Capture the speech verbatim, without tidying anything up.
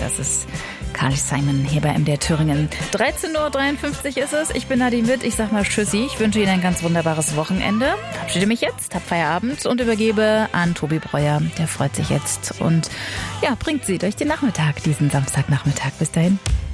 Das ist Carly Simon hier bei M D R Thüringen. dreizehn Uhr dreiundfünfzig ist es. Ich bin Nadine Witt. Ich sag mal Tschüssi. Ich wünsche Ihnen ein ganz wunderbares Wochenende. Verabschiede mich jetzt, hab Feierabend und übergebe an Tobi Breuer. Der freut sich jetzt und ja, bringt Sie durch den Nachmittag, diesen Samstagnachmittag. Bis dahin.